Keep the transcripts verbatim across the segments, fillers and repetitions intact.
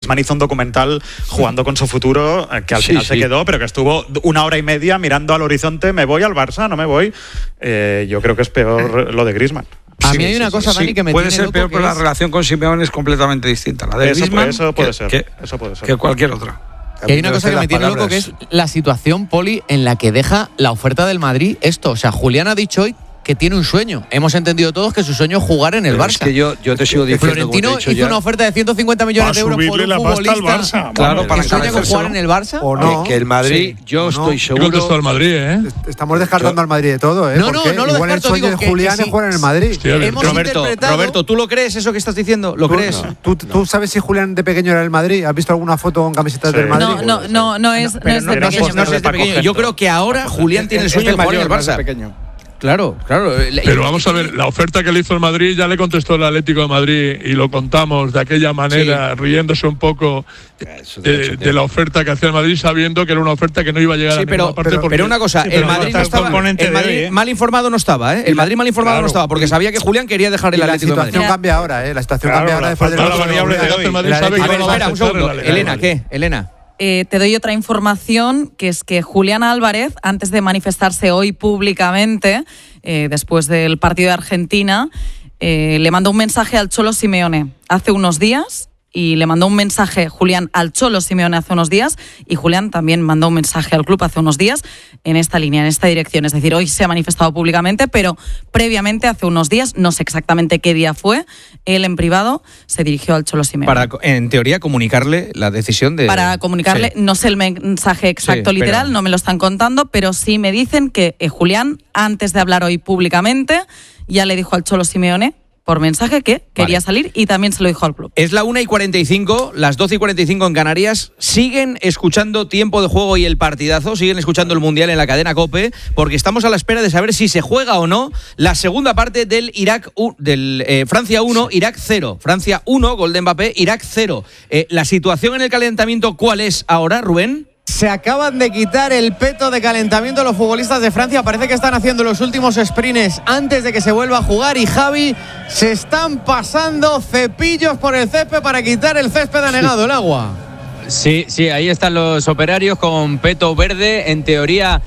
Griezmann hizo un documental jugando con su futuro, que al Sí, final sí. se quedó, pero que estuvo una hora y media mirando al horizonte, me voy al Barça, no me voy. Eh, yo creo que es peor lo de Griezmann. A Sí, mí hay sí, una sí, cosa, sí. Dani, que me puede tiene ser loco, peor, que pero la es- relación con Simeone es completamente distinta. La de Eso Griezmann puede- eso puede que, ser, que- eso puede ser. que cualquier otra. Que hay una cosa que me tiene loco, que es la situación, Poli, en la que deja la oferta del Madrid esto. O sea, Julián ha dicho hoy que tiene un sueño. Hemos entendido todos que su sueño es jugar en el Pero Barça. es que yo, yo te sigo diciendo, Florentino como te he hizo dicho una ya, oferta de ciento cincuenta millones de Para euros por subirle un la pasta al futbolista Barça. Claro, para que sueña con encarecérselo. jugar en el Barça. O no. que, que el Madrid, Sí, yo o no. estoy ¿Qué seguro. contestó el Madrid, eh? Estamos descartando al Madrid de todo, ¿eh? No, no, Porque no lo igual el descarto, sueño digo de que- Julián que es sí. jugar en el Madrid. Hostia, Hemos Roberto, interpretado- Roberto, ¿tú lo crees eso que estás diciendo? ¿Lo ¿Tú, crees? ¿tú, tú sabes si Julián de pequeño era el Madrid? ¿Has visto alguna foto con camisetas Sí. del Madrid? No, no, no, no es, no Pero es no, de no, pequeño. sé- no sé si es de pequeño. Yo creo que ahora Julián tiene el Es sueño de de jugar en el mayor, no es de Barça. pequeño. Claro, claro. Pero vamos a ver, la oferta que le hizo el Madrid ya le contestó el Atlético de Madrid y lo contamos de aquella manera, riéndose un poco Eso de de, hecho, de la oferta que hacía el Madrid, sabiendo que era una oferta que no iba a llegar Sí, a pero, ninguna parte. pero, porque- pero una cosa, Sí, el pero Madrid está no el estaba. componente El de Madrid hoy, ¿eh? mal informado no estaba, ¿eh? El Madrid mal informado Claro. no estaba, porque sabía que Julián quería dejar el Y la Atlético de Madrid. situación Mira. cambia ahora, ¿eh? La situación Claro, cambia ahora la después del falta gol la variable de hoy. el Madrid El sabe que A Atlético- ver, no va a espera, un aceptar segundo. la legalidad. Elena, ¿qué? Elena. Eh, te doy otra información, que es que Julián Álvarez, antes de manifestarse hoy públicamente, eh, después del partido de Argentina, eh, le mandó un mensaje al Cholo Simeone hace unos días. Y le mandó un mensaje Julián al Cholo Simeone hace unos días, y Julián también mandó un mensaje al club hace unos días en esta línea, en esta dirección. Es decir, hoy se ha manifestado públicamente, pero previamente, hace unos días, no sé exactamente qué día fue, él en privado se dirigió al Cholo Simeone. Para, en teoría, comunicarle la decisión de. Para comunicarle, Sí. no sé el mensaje exacto Sí, literal, pero- no me lo están contando, pero sí me dicen que eh, Julián, antes de hablar hoy públicamente, ya le dijo al Cholo Simeone por mensaje que quería salir, y también se lo dijo al club. Es la una y cuarenta y cinco, las doce y cuarenta y cinco en Canarias. Siguen escuchando Tiempo de Juego y el partidazo, siguen escuchando el Mundial en la cadena COPE, porque estamos a la espera de saber si se juega o no la segunda parte del Irak u- del eh, Francia uno, Irak cero. Francia uno, gol de Mbappé, Irak cero. Eh, la situación en el calentamiento, ¿cuál es ahora, Rubén? Se acaban de quitar el peto de calentamiento los futbolistas de Francia. Parece que están haciendo los últimos sprints antes de que se vuelva a jugar. Y Javi, se están pasando cepillos por el césped para quitar el césped anegado, el agua. Sí, sí, ahí están los operarios con peto verde. En teoría,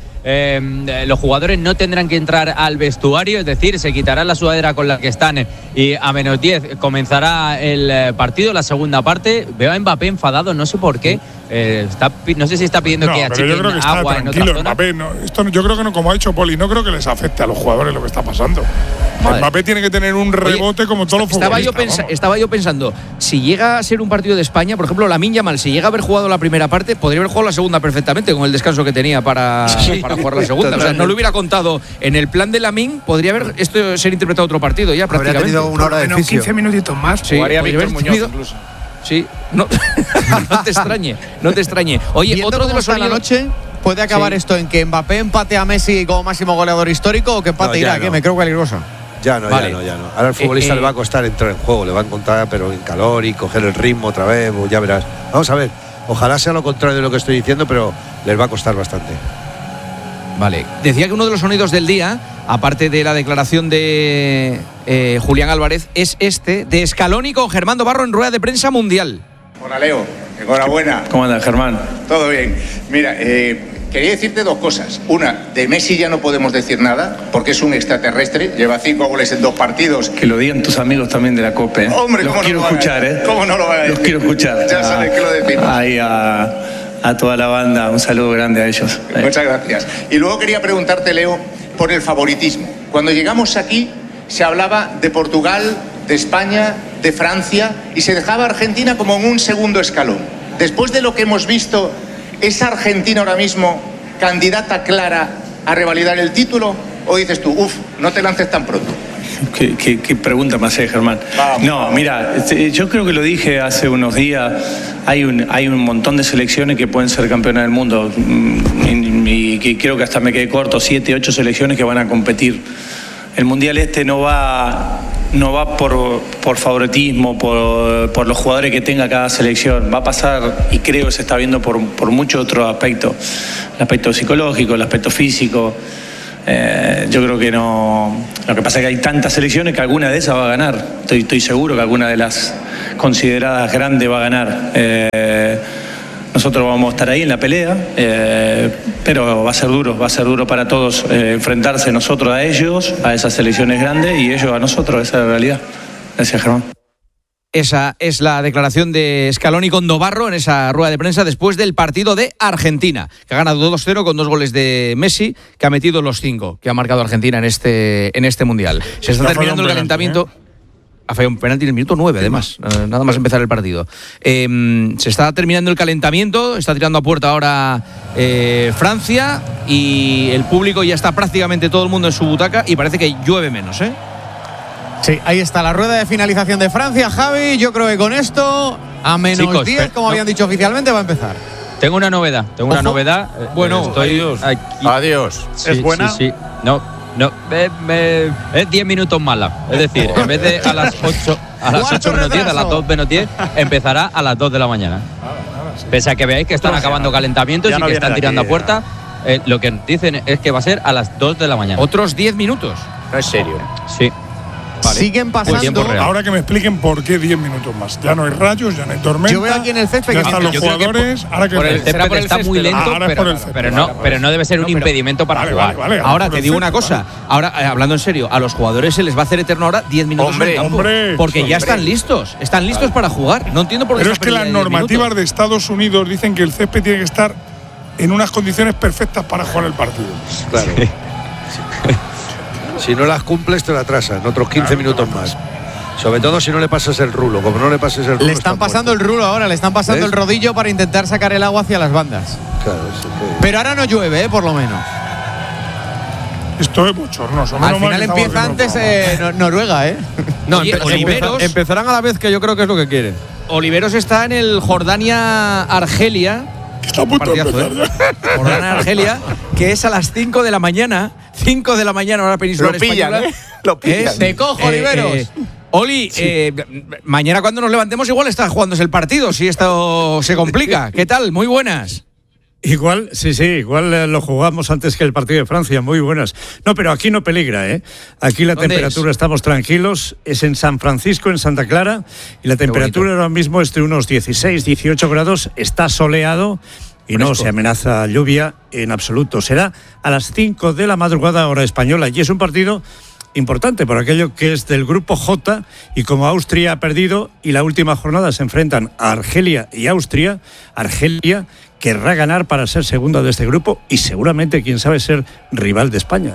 eh, los jugadores no tendrán que entrar al vestuario, es decir, se quitará la sudadera con la que están y a menos diez comenzará el eh, partido, la segunda parte. Veo a Mbappé enfadado, no sé por qué. Eh, está, pi- no sé si está pidiendo No, que pero yo creo achiquen que está agua en otra tranquilo zona. Mbappé. No, esto, no- yo creo que no, como ha dicho Poli, no creo que les afecte a los jugadores lo que está pasando. Madre. Mbappé tiene que tener un rebote Oye, como todos los estaba yo, futbolistas. pensa- vamos. estaba yo pensando, si llega a ser un partido de España, por ejemplo, Lamine Yamal, si llega a haber jugado la primera parte, podría haber jugado la segunda perfectamente con el descanso que tenía para, para jugar la segunda. O sea, no lo hubiera contado en el plan de Lamine, podría haber esto ser interpretado otro partido ya Habría prácticamente. tenido una hora de Menos fisio. quince minutitos más. Sí, Jugaría podría Víctor haber Muñoz tenido- incluso. Sí, no, no te extrañe, no te extrañe. Oye, Viendo otro de cómo los está la sonidos- noche, ¿puede acabar Sí. esto en que Mbappé empate a Messi como máximo goleador histórico o que empate No, ya Irak? no. Que me creo peligroso. Ya no, Vale. ya no, ya no. Ahora al futbolista Eh, eh, le va a costar entrar en juego, le va a encontrar, pero en calor y coger el ritmo otra vez, pues ya verás. Vamos a ver, ojalá sea lo contrario de lo que estoy diciendo, pero les va a costar bastante. Vale. Decía que uno de los sonidos del día, aparte de la declaración de eh, Julián Álvarez, es este de Scaloni con Germán Barro en rueda de prensa mundial. Hola Leo, enhorabuena. ¿Cómo andas, Germán? Todo bien. Mira, eh, quería decirte dos cosas. Una, de Messi ya no podemos decir nada, porque es un extraterrestre, lleva cinco goles en dos partidos. Que lo digan tus amigos también de la COPE. Hombre, los ¿cómo no quiero lo van a- escuchar, ¿eh? ¿Cómo no lo van a Los decir? quiero escuchar. Ya sabes que lo decimos. Ahí a, a toda la banda, un saludo grande a ellos. Muchas gracias. Y luego quería preguntarte, Leo, por el favoritismo. Cuando llegamos aquí, se hablaba de Portugal, de España, de Francia, y se dejaba a Argentina como en un segundo escalón. Después de lo que hemos visto, ¿es Argentina ahora mismo candidata clara a revalidar el título? ¿O dices tú, uff, no te lances tan pronto? ¿Qué, qué, qué pregunta me haces, Germán? Vamos, no, vamos. mira, este, yo creo que lo dije hace unos días. Hay un, hay un montón de selecciones que pueden ser campeonas del mundo. Mm, Y, y que creo que hasta me quedé corto, siete, ocho selecciones que van a competir. El Mundial este no va, no va por, por favoritismo, por, por los jugadores que tenga cada selección. Va a pasar, y creo que se está viendo por, por muchos otros aspectos. El aspecto psicológico, el aspecto físico. Eh, yo creo que no. Lo que pasa es que hay tantas selecciones que alguna de esas va a ganar. Estoy, estoy seguro que alguna de las consideradas grandes va a ganar. Eh, nosotros vamos a estar ahí en la pelea, eh, pero va a ser duro, va a ser duro para todos eh, enfrentarse nosotros a ellos, a esas selecciones grandes y ellos a nosotros, esa es la realidad. Gracias, Germán. Esa es la declaración de Scaloni con Novarro en esa rueda de prensa después del partido de Argentina, que ha ganado dos cero con dos goles de Messi, que ha metido los cinco que ha marcado Argentina en este, en este Mundial. Se está terminando el calentamiento. ¿eh? Ha fallado un penalti en el minuto nueve, además, nada más empezar el partido. Eh, se está terminando el calentamiento, está tirando a puerta ahora eh, Francia y el público ya está prácticamente todo el mundo en su butaca y parece que llueve menos, ¿eh? Sí, ahí está la rueda de finalización de Francia, Javi. Yo creo que con esto, a menos diez, como habían dicho oficialmente, va a empezar. Tengo una novedad, tengo Ojo. una novedad. Bueno, estoy adiós. Aquí. Adiós. Sí, ¿Es buena? Sí, sí. No, no, me, me, es diez minutos mala. Es decir, en vez de a las ocho, a las ocho menos diez, a las dos menos diez, empezará a las dos de la mañana. Pese a que veáis que están acabando calentamientos y que están tirando a puerta, eh, lo que dicen es que va a ser a las dos de la mañana. Otros diez minutos. No es serio. Sí. Vale. Siguen pasando. Pues ahora que me expliquen por qué diez minutos más. Ya no hay rayos, ya no hay tormenta. Yo veo aquí en el césped ya que están los jugadores. Por, ahora que por el césped por el está muy lento, ahora pero, por el césped. pero, no, pero no debe ser un no, pero, impedimento para vale, jugar. Vale, vale, ahora te digo césped, una cosa. Vale. Ahora, eh, hablando en serio, a los jugadores se les va a hacer eterno ahora diez minutos Hombre, en el campo. hombre, porque hombre. ya están listos. Están listos para jugar. No entiendo por qué. Pero es que las normativas de Estados Unidos dicen que el césped tiene que estar en unas condiciones perfectas para jugar el partido. Claro. Sí. Si no las cumples, te la atrasan otros quince minutos más. Sobre todo si no le pasas el rulo. Como no le pases el rulo. Le están pasando el rulo ahora, le están pasando ¿ves? el rodillo para intentar sacar el agua hacia las bandas. Claro, eso que... Pero ahora no llueve, ¿eh? Por lo menos. Esto es bochornoso. Al final empieza antes eh, no, Noruega, ¿eh? No, Oye, empe- Oliveros, empezarán a la vez que yo creo que es lo que quieren. Oliveros está en el Jordania-Argelia. Está a punto de empezar, ¿eh? Jordania-Argelia, que es a las cinco de la mañana. cinco de la mañana, hora peninsular Lo pillan, española. ¿eh? Lo pillan. ¿Eh? Te cojo, Oliveros. Eh, eh, Oli, sí. eh, mañana cuando nos levantemos igual está jugándose el partido, si esto se complica. ¿Qué tal? Muy buenas. Igual, sí, sí, igual eh, lo jugamos antes que el partido de Francia, muy buenas. No, pero aquí no peligra, ¿eh? Aquí la temperatura, es? estamos tranquilos, es en San Francisco, en Santa Clara, y la temperatura ahora mismo es de unos dieciséis, dieciocho grados, está soleado y Fresco. No se amenaza lluvia en absoluto. Será a las cinco de la madrugada hora española y es un partido importante por aquello que es del grupo J y como Austria ha perdido y la última jornada se enfrentan a Argelia y Austria, Argelia querrá ganar para ser segunda de este grupo y seguramente, quién sabe, ser rival de España.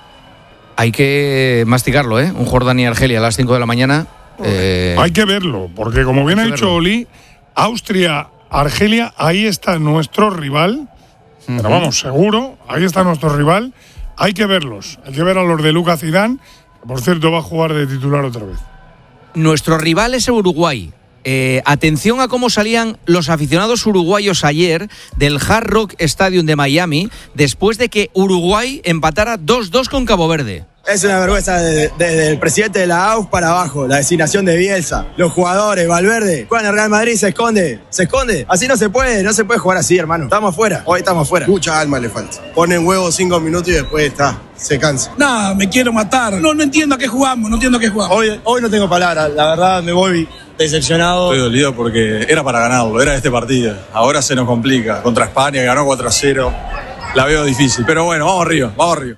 Hay que masticarlo, ¿eh? Un Jordania-Argelia a las cinco de la mañana. Eh... Hay que verlo, porque como bien ha dicho verlo. Oli, Austria, Argelia, ahí está nuestro rival. Uh-huh. Pero vamos, seguro, ahí está nuestro rival. Hay que verlos, hay que ver a los de Lucas Zidane, que por cierto va a jugar de titular otra vez. Nuestro rival es Uruguay. Eh, atención a cómo salían los aficionados uruguayos ayer del Hard Rock Stadium de Miami después de que Uruguay empatara dos dos con Cabo Verde. Es una vergüenza desde de, el presidente de la A U F para abajo, la designación de Bielsa, los jugadores, Valverde, juegan en el Real Madrid, se esconde, se esconde. Así no se puede, no se puede jugar así, hermano. Estamos afuera, hoy estamos afuera. Mucha alma le falta. Ponen huevos cinco minutos y después está, se cansa. Nada, me quiero matar. No, no entiendo a qué jugamos, no entiendo a qué jugamos. Hoy, hoy no tengo palabras, la verdad me voy decepcionado. Estoy dolido porque era para ganarlo, era este partido. Ahora se nos complica. Contra España, ganó cuatro a cero. La veo difícil, pero bueno, vamos arriba, vamos arriba.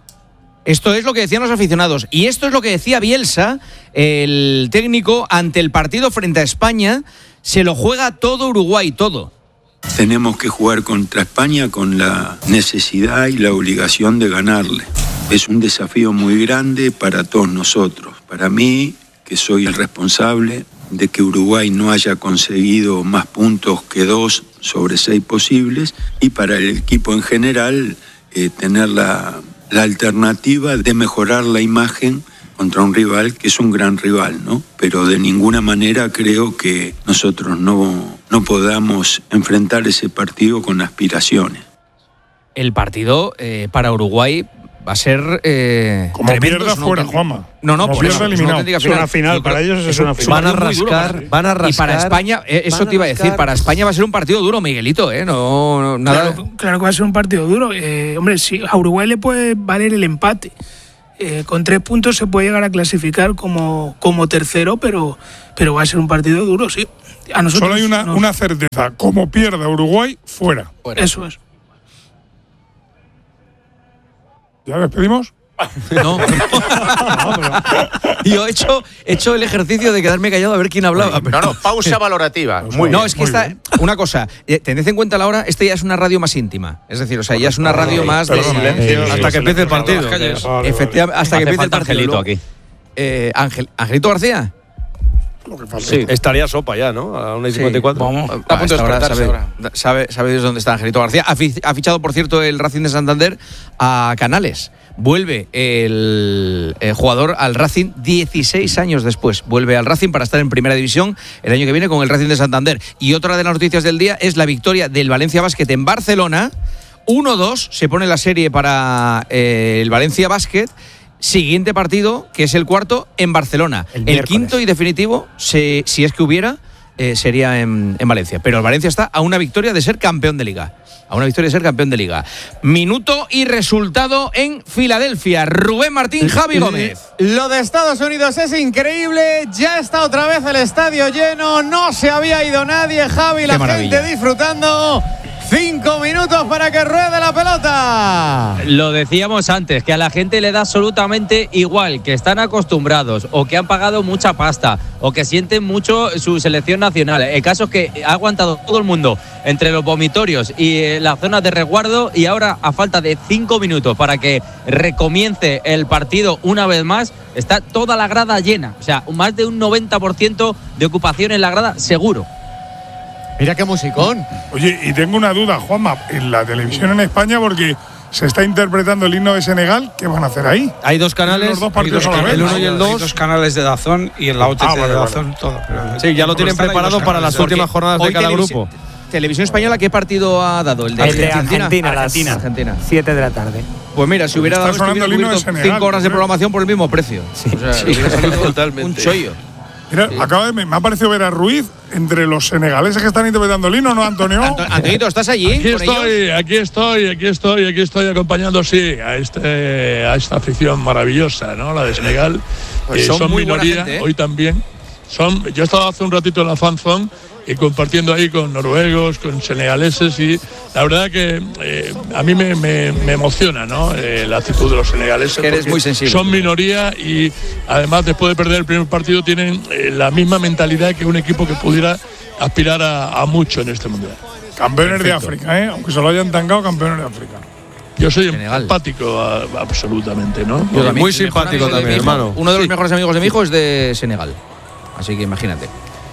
Esto es lo que decían los aficionados y esto es lo que decía Bielsa, el técnico, ante el partido frente a España. Se lo juega todo Uruguay, todo. Tenemos que jugar contra España con la necesidad y la obligación de ganarle. Es un desafío muy grande para todos nosotros. Para mí, que soy el responsable de que Uruguay no haya conseguido más puntos que dos sobre seis posibles, y para el equipo en general, eh, tener la... la alternativa de mejorar la imagen contra un rival que es un gran rival, ¿no? Pero de ninguna manera creo que nosotros no, no podamos enfrentar ese partido con aspiraciones. El partido eh, para Uruguay va a ser eh, como tremendo, pierda fuera, Juanma. No, no, como por eso, eliminado. es una, es una final, para ellos es una final. Van a rascar, van a rascar. Y para España, eh, eso te iba a decir, para España va a ser un partido duro, Miguelito, ¿eh? No, no nada. Claro, claro que va a ser un partido duro. Eh, hombre, sí, a Uruguay le puede valer el empate. Eh, con tres puntos se puede llegar a clasificar como, como tercero, pero, pero va a ser un partido duro, sí. A nosotros Solo hay una, nos... una certeza, como pierda Uruguay, fuera. fuera. Eso es. ¿Ya despedimos? No. no pero... Yo he hecho, he hecho el ejercicio de quedarme callado a ver quién hablaba. No, no, pausa valorativa. Muy no, bien, es que esta, bien. Una cosa, eh, tened en cuenta la hora, esta ya es una radio más íntima. Es decir, o sea, ya es una radio más de silencio. Hasta que empiece el partido. Efectivamente, hasta que empiece el partido. Angelito aquí. Eh, Ángel, ¿Angelito García? Sí. Estaría sopa ya, ¿no? A una y cincuenta y cuatro. Sí, vamos, está a punto de despertarse ahora. Sabe, sabe dónde está Angelito García. Ha, fi, ha fichado, por cierto, el Racing de Santander a Canales. Vuelve el, el jugador al Racing dieciséis años después. Vuelve al Racing para estar en Primera División el año que viene con el Racing de Santander. Y otra de las noticias del día es la victoria del Valencia Basket en Barcelona. uno dos se pone la serie para eh, el Valencia Basket. Siguiente partido, que es el cuarto, en Barcelona. El, el quinto y definitivo, se, si es que hubiera, eh, sería en, en Valencia. Pero el Valencia está a una victoria de ser campeón de Liga. A una victoria de ser campeón de Liga. Minuto y resultado en Filadelfia. Rubén Martín, Javi Gómez. Lo de Estados Unidos es increíble. Ya está otra vez el estadio lleno. No se había ido nadie, Javi. La gente disfrutando. Cinco minutos para que ruede la pelota. Lo decíamos antes, que a la gente le da absolutamente igual, que están acostumbrados o que han pagado mucha pasta o que sienten mucho su selección nacional. El caso es que ha aguantado todo el mundo entre los vomitorios y las zonas de resguardo, y ahora, a falta de cinco minutos para que recomience el partido una vez más, está toda la grada llena. O sea, más de un noventa por ciento de ocupación en la grada seguro. Mira qué musicón. Oye, y tengo una duda, Juanma, en la televisión en España, porque se está interpretando el himno de Senegal, ¿qué van a hacer ahí? Hay dos canales, los dos partidos a la vez, el uno y el dos. Hay dos canales de Dazón y en la O T T ah, vale, de Dazón vale. todo. Pero sí, ya lo tienen preparado para las últimas jornadas de cada grupo. Televisión Española, ¿qué partido ha dado? El de, el de Argentina. Argentina, Argentina, Argentina. siete de la tarde. Pues mira, si hubiera dado cinco horas de programación por el mismo precio. Sí, o sea, sí, hubiera salido totalmente. Un chollo. Mira, sí. acaba de, me ha parecido ver a Ruiz entre los senegaleses que están interpretando el himno, ¿no, Antonio? Antonito, ¿estás allí? Aquí estoy, aquí estoy, aquí estoy, aquí estoy acompañando, sí, a este, a esta afición maravillosa, ¿no? La de Senegal. Pues eh, son, son muy minoría, gente, ¿eh? Hoy también. Son, yo he estado hace un ratito en la Fan Zone y compartiendo ahí con noruegos, con senegaleses, y la verdad que eh, a mí me, me, me emociona, ¿no? Eh, la actitud de los senegaleses. Es que eres muy sensible. Son minoría y además después de perder el primer partido tienen eh, la misma mentalidad que un equipo que pudiera aspirar a, a mucho en este mundial. Campeones Perfecto. de África, ¿eh? Aunque se lo hayan tangado, campeones de África. Yo soy Senegal. empático a, absolutamente, ¿no? Yo también. Muy simpático también, hermano. Uno de los sí. mejores amigos de mi hijo es de Senegal. Así que imagínate.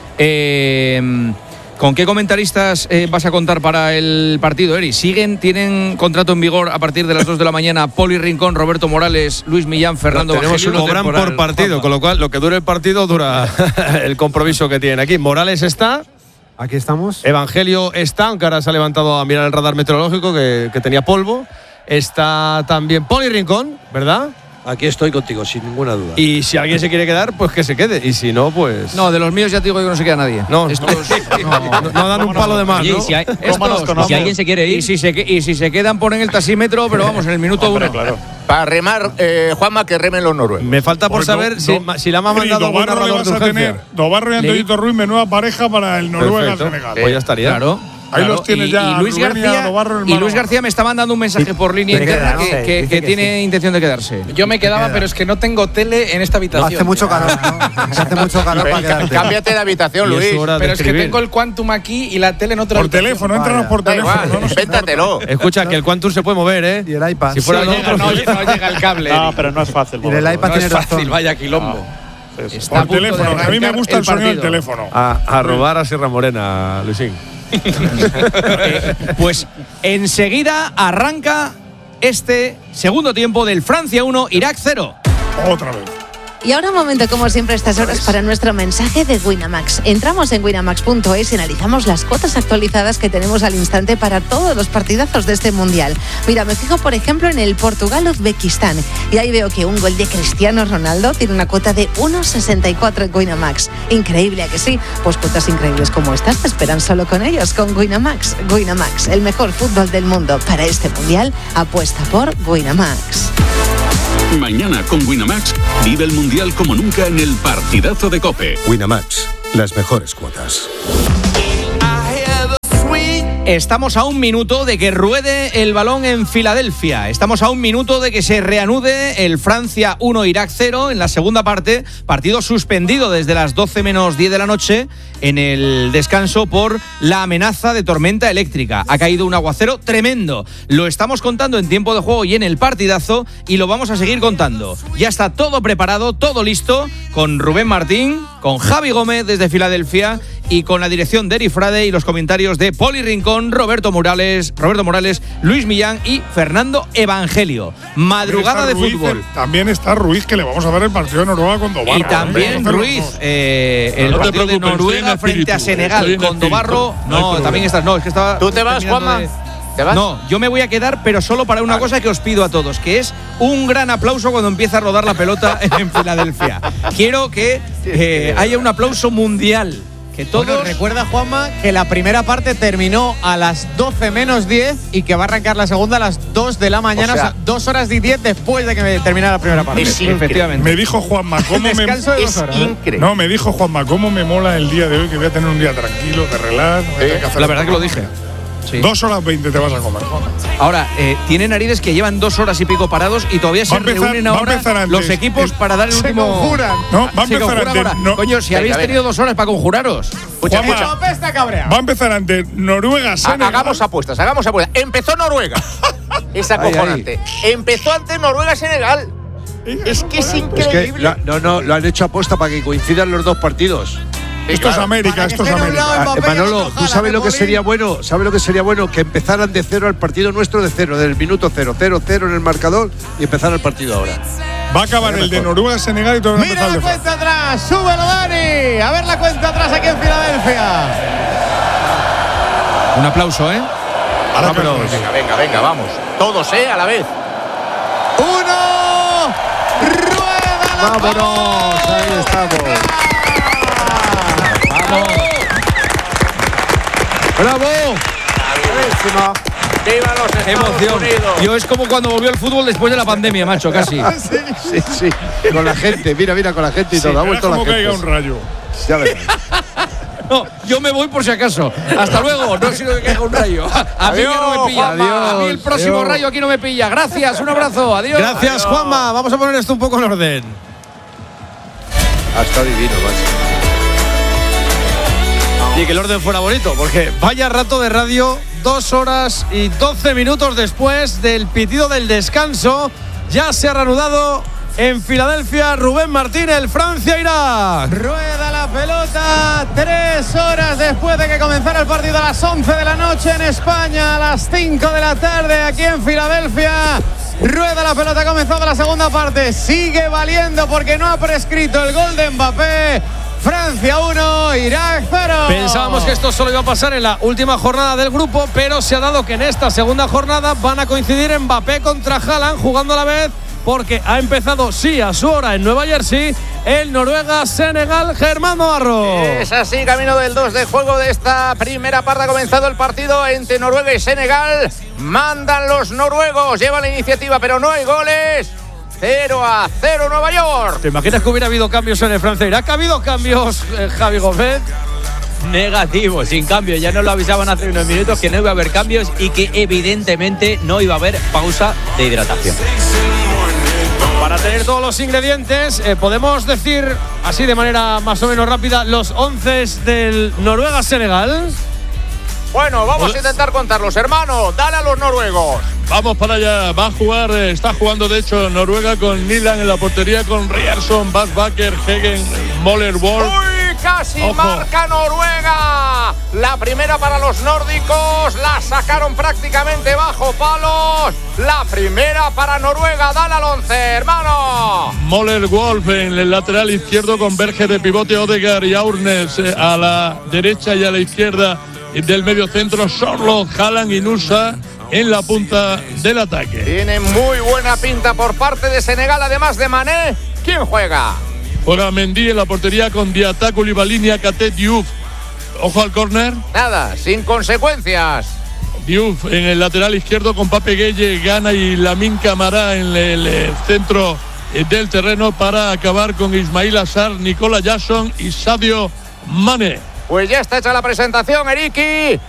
Eh, ¿Con qué comentaristas eh, vas a contar para el partido, Eri? ¿Siguen, tienen contrato en vigor a partir de las dos de la mañana Poli Rincón, Roberto Morales, Luis Millán, Fernando no, tenemos Evangelio? Tenemos un cobran por partido, Juanma. Con lo cual lo que dure el partido dura el compromiso que tienen aquí. Morales está. Aquí estamos. Evangelio está, aunque ahora se ha levantado a mirar el radar meteorológico que, que tenía polvo. Está también Poli Rincón, ¿verdad? Aquí estoy contigo, sin ninguna duda. Y si alguien se quiere quedar, pues que se quede. Y si no, pues. No, de los míos ya te digo que no se queda nadie. No, estos no, no, no dan un palo de más. Oye, ¿no? y si, hay, estos, si alguien se quiere ir. Y si se, y si se quedan, ponen el taxímetro, pero vamos, en el minuto Hombre, uno. Claro. Para remar, eh, Juanma, que remen los noruegos. Me falta por pues saber do, si, do, si la me ha mandado algún narrador de urgencia. Dobarro y Antonito Ruiz, menuda pareja para el Noruega-Senegal. Pues ya estaría. Claro. Ahí claro, los tienes y, ya. Y Luis, García, y Luis García me está mandando un mensaje por línea interna que, que, que, que tiene sí. intención de quedarse. Yo me quedaba, queda. pero es que no tengo tele en esta habitación. No, hace mucho calor, ¿no? hace mucho calor para quedarte. Cámbiate de habitación, Luis. Pero es que tengo el Quantum aquí y la tele en otra Por habitación. teléfono, entranos por teléfono. Invéntatelo. Escucha, que el Quantum se puede mover, ¿eh? Y el iPad. Si fuera sí, llega, no, no llega el cable. No, pero no es fácil. Y el iPad no tiene es fácil, razón. vaya quilombo. Por teléfono, a mí me gusta el sonido del teléfono. A robar a Sierra Morena, Luisín. eh, pues enseguida arranca este segundo tiempo del Francia uno, Irak cero. Otra vez. Y ahora un momento, como siempre, a estas horas para nuestro mensaje de Winamax. Entramos en winamax punto es y analizamos las cuotas actualizadas que tenemos al instante para todos los partidazos de este Mundial. Mira, me fijo, por ejemplo, en el Portugal-Uzbekistán y ahí veo que un gol de Cristiano Ronaldo tiene una cuota de uno sesenta y cuatro en Winamax. Increíble, ¿a que sí? Pues cuotas increíbles como estas te esperan solo con ellos, con Winamax. Winamax, el mejor fútbol del mundo para este Mundial, apuesta por Winamax. Mañana con Winamax vive el Mundial como nunca en el partidazo de COPE. Winamax, las mejores cuotas. Estamos a un minuto de que ruede el balón en Filadelfia. Estamos a un minuto de que se reanude el Francia uno, Irak cero en la segunda parte. Partido suspendido desde las doce menos diez de la noche en el descanso por la amenaza de tormenta eléctrica. Ha caído un aguacero tremendo. Lo estamos contando en tiempo de juego y en el partidazo y lo vamos a seguir contando. Ya está todo preparado, todo listo, con Rubén Martín, con Javi Gómez desde Filadelfia y con la dirección de Eri Frade y los comentarios de Poli Rincón, Roberto Morales, Roberto Morales, Luis Millán y Fernando Evangelio. Madrugada de Ruiz, fútbol. También está Ruiz, que le vamos a ver el partido de Noruega con Dobarro. Y también ¿eh? Ruiz, eh, el no partido de Noruega frente a Senegal con Dobarro. No, no también estás. No, es que estaba. ¿Tú te vas, Juanma? De... ¿Te vas? No, yo me voy a quedar, pero solo para una vale. cosa que os pido a todos, que es un gran aplauso cuando empieza a rodar la pelota en Filadelfia. Quiero que eh, haya un aplauso mundial. Que todos... Bueno, recuerda, Juanma, que la primera parte terminó a las doce menos diez y que va a arrancar la segunda a las dos de la mañana, o sea, o sea dos horas y diez después de que terminara la primera parte. Es efectivamente. Me dijo Juanma, ¿cómo me Descanso de dos horas, es increíble. No, me dijo Juanma, ¿cómo me mola el día de hoy? Que voy a tener un día tranquilo, de relax. No eh, que hacer la verdad que lo dije. Sí. Dos horas veinte te vas a comer. Ahora, eh, tiene narices que llevan dos horas y pico parados y todavía se empezar, reúnen ahora los equipos es, para dar el se último. Conjuran. No, va a empezar antes. No. Coño, si venga, habéis venga. tenido dos horas para conjuraros. Escucha, escucha. Va a empezar antes Noruega, Senegal. Hagamos apuestas, hagamos apuestas. Empezó Noruega. Es acojonante. Empezó antes Noruega, Senegal. Es que es increíble. Es que lo, no, no, lo han hecho aposta para que coincidan los dos partidos. Sí, esto claro. es América, esto es América. Ah, Manolo, ¿tú sabes lo que sería bueno? ¿Sabes lo que sería bueno? Que empezaran de cero al partido nuestro de cero, del minuto cero, cero, cero en el marcador y empezar el partido ahora. Va a acabar el de Noruega, Senegal y todo el Mira la cuenta atrás, súbelo, Dani. A ver la cuenta atrás aquí en Filadelfia. Un aplauso, ¿eh? Ahora vámonos. Venga, venga, venga, vamos. Todos, ¿eh? A la vez. Uno. Rueda la Vámonos, ahí estamos. ¡Bravo! ¡Bravísimo! ¡Viva los Estados ¡Qué emoción! Unidos! Yo es como cuando volvió el fútbol después de la pandemia, macho, casi. sí, sí, sí. Con la gente, mira, mira, con la gente y sí, todo. Ha vuelto la gente. Caiga un rayo. Ya verás. No, yo me voy por si acaso. Hasta luego. No sino que caiga un rayo. A mí ya no me pilla. Adiós, a mí el próximo adiós. rayo aquí no me pilla. Gracias, un abrazo. Adiós. Gracias, adiós. Juanma. Vamos a poner esto un poco en orden. Ha estado divino, macho. Y que el orden fuera bonito, porque vaya rato de radio, dos horas y doce minutos después del pitido del descanso, ya se ha reanudado en Filadelfia Rubén Martín, el Francia-Irak. Rueda la pelota, tres horas después de que comenzara el partido a las once de la noche en España, a las cinco de la tarde aquí en Filadelfia. Rueda la pelota, ha comenzado la segunda parte, sigue valiendo porque no ha prescrito el gol de Mbappé. Francia uno, Irak cero. Pensábamos que esto solo iba a pasar en la última jornada del grupo, pero se ha dado que en esta segunda jornada van a coincidir Mbappé contra Haaland jugando a la vez, porque ha empezado, sí, a su hora en Nueva Jersey, el Noruega-Senegal. Germán Navarro. Es así, camino del dos de juego de esta primera parte. Ha comenzado el partido entre Noruega y Senegal. Mandan los noruegos, llevan la iniciativa, pero no hay goles. cero a cero Nueva York. ¿Te imaginas que hubiera habido cambios en el Francia-Irak? ¿Ha habido cambios, eh, Javi Gómez? Negativo, sin cambio. Ya nos lo avisaban hace unos minutos que no iba a haber cambios y que evidentemente no iba a haber pausa de hidratación. Para tener todos los ingredientes, eh, podemos decir, así de manera más o menos rápida, los once del Noruega-Senegal. Bueno, vamos a intentar contarlos, hermano. Dale a los noruegos. Vamos para allá. Va a jugar, eh, está jugando de hecho Noruega con Nilan en la portería, con Ryerson, Bakker, Hegen, Moller, Wolf. ¡Uy! Casi Ojo. Marca Noruega. La primera para los nórdicos. La sacaron prácticamente bajo palos. La primera para Noruega. Dale al once, hermano. Moller, Wolf en el lateral izquierdo con Berger de pivote, Odegaard y Aurnes eh, a la derecha y a la izquierda del medio centro, Sorloth, Haaland y Nusa en la punta del ataque. Tiene muy buena pinta por parte de Senegal, además de Mané. ¿Quién juega? Juega Mendy en la portería con Diatta, Koulibaly, Niakhaté, Diouf. Ojo al córner. Nada, sin consecuencias. Diouf en el lateral izquierdo con Pape Gueye, Gana y Lamine Camara en el, el centro del terreno para acabar con Ismail Assar, Nicola Jackson y Sadio Mané. Pues ya está hecha la presentación, Eriki.